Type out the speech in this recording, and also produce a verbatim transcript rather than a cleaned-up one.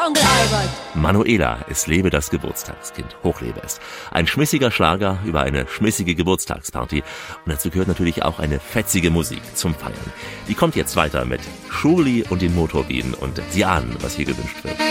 Onkel Albert. Manuela, es lebe das Geburtstagskind. Hochlebe es. Ein schmissiger Schlager über eine schmissige Geburtstagsparty. Und dazu gehört natürlich auch eine fetzige Musik zum Feiern. Die kommt jetzt weiter mit Schuli und den Motorbienen. Und Sie ahnen, was hier gewünscht wird.